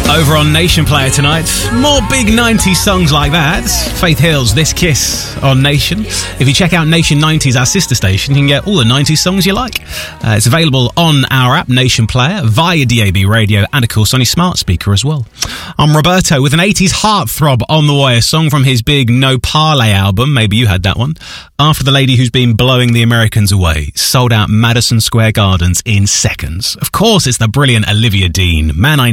Over on Nation Player tonight, more big 90s songs like that. Faith Hill's This Kiss on Nation. If you check out Nation 90s, our sister station, you can get all the 90s songs you like. It's available on our app, Nation Player, via DAB radio, and of course on your smart speaker as well. I'm Roberto with an 80s heartthrob on the way, a song from his big No Parlay album. Maybe you had that one. After the lady who's been blowing the Americans away, sold out Madison Square Gardens in seconds. Of course, it's the brilliant Olivia Dean. Man, I